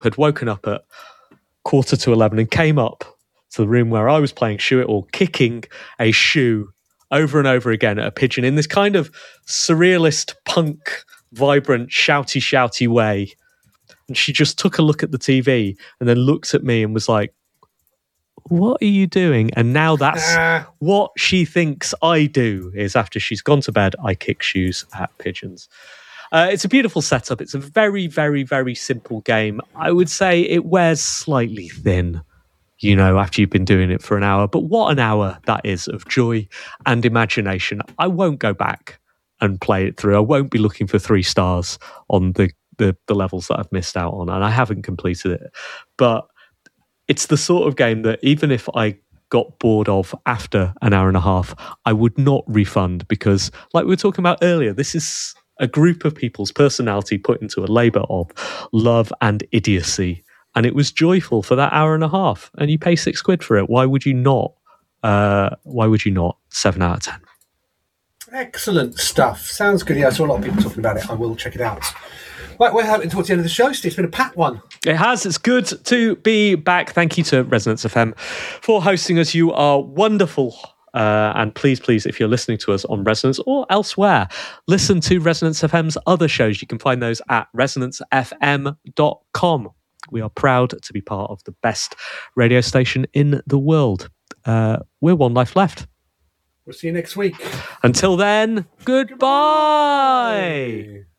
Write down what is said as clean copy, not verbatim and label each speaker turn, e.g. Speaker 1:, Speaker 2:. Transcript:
Speaker 1: had woken up at 11:15 and came up to the room where I was playing Shoe It All, kicking a shoe over and over again at a pigeon in this kind of surrealist, punk, vibrant, shouty way. And she just took a look at the TV and then looked at me and was like, what are you doing? And now that's what she thinks I do, is after she's gone to bed, I kick shoes at pigeons. It's a beautiful setup. It's a very, very, very simple game. I would say it wears slightly thin, after you've been doing it for an hour. But what an hour that is of joy and imagination. I won't go back and play it through. I won't be looking for 3 stars on the levels that I've missed out on, and I haven't completed it. But it's the sort of game that even if I got bored of after an hour and a half, I would not refund, because, like we were talking about earlier, this is a group of people's personality put into a labour of love and idiocy. And it was joyful for that hour and a half. And you pay £6 for it. Why would you not? 7 out of 10.
Speaker 2: Excellent stuff. Sounds good. Yeah, I saw a lot of people talking about it. I will check it out. Right, we're hoping towards the end of the show. Steve, it's been a pat one.
Speaker 1: It has. It's good to be back. Thank you to Resonance FM for hosting us. You are wonderful. And please, if you're listening to us on Resonance or elsewhere, listen to Resonance FM's other shows. You can find those at resonancefm.com. We are proud to be part of the best radio station in the world. We're One Life Left.
Speaker 2: We'll see you next week.
Speaker 1: Until then, goodbye.